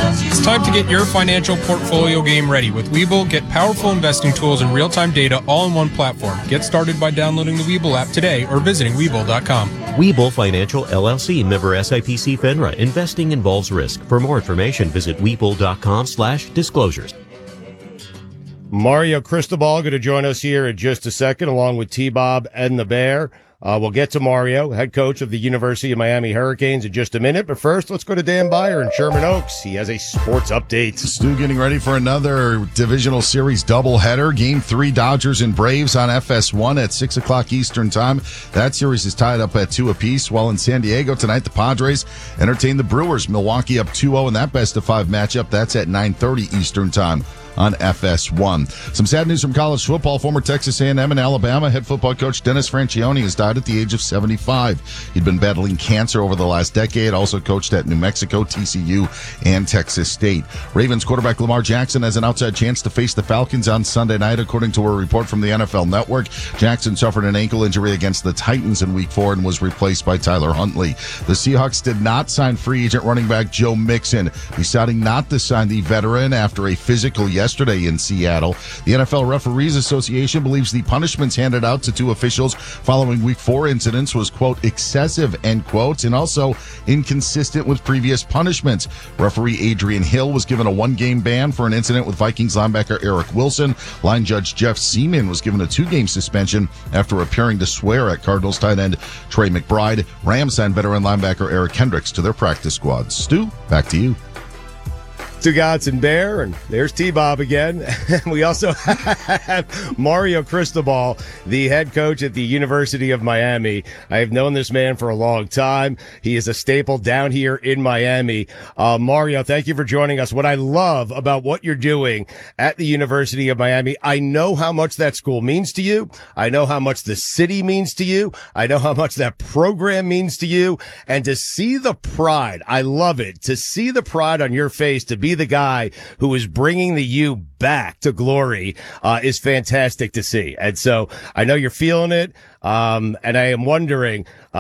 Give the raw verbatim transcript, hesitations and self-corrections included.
It's time to get your financial portfolio game ready. With Webull, get powerful investing tools and real-time data all in one platform. Get started by downloading the Webull app today or visiting Webull dot com. Webull Financial, L L C, member S I P C FINRA. Investing involves risk. For more information, visit Webull dot com slash disclosures. Mario Cristobal going to join us here in just a second, along with T-Bob and the Bear. Uh, we'll get to Mario, head coach of the University of Miami Hurricanes, in just a minute. But first, let's go to Dan Beyer in Sherman Oaks. He has a sports update. Stu getting ready for another divisional series doubleheader. Game three, Dodgers and Braves on F S one at six o'clock Eastern time. That series is tied up at two apiece. While in San Diego tonight, the Padres entertain the Brewers. Milwaukee up two oh in that best of five matchup. That's at nine thirty Eastern time on F S one. Some sad news from college football. Former Texas A and M and Alabama head football coach Dennis Franchione has died at the age of seventy-five. He'd been battling cancer over the last decade, also coached at New Mexico, T C U, and Texas State. Ravens quarterback Lamar Jackson has an outside chance to face the Falcons on Sunday night, according to a report from the N F L Network. Jackson suffered an ankle injury against the Titans in week four and was replaced by Tyler Huntley. The Seahawks did not sign free agent running back Joe Mixon, deciding not to sign the veteran after a physical yesterday in Seattle. The N F L Referees Association believes the punishments handed out to two officials following week four incidents was, quote, excessive, end quote, and also inconsistent with previous punishments. Referee Adrian Hill was given a one-game ban for an incident with Vikings linebacker Eric Wilson. Line judge Jeff Seaman was given a two-game suspension after appearing to swear at Cardinals tight end Trey McBride. Rams signed veteran linebacker Eric Hendricks to their practice squads. Stu, back to you. To Gods and Bear, and there's T-Bob again. We also have Mario Cristobal, the head coach at the University of Miami. I have known this man for a long time. He is a staple down here in Miami. Uh, Mario, thank you for joining us. What I love about what you're doing at the University of Miami, I know how much that school means to you. I know how much the city means to you. I know how much that program means to you. And to see the pride, I love it. To see the pride on your face, to be the guy who is bringing the U back to glory uh, is fantastic to see. And so I know you're feeling it. Um, and I am wondering,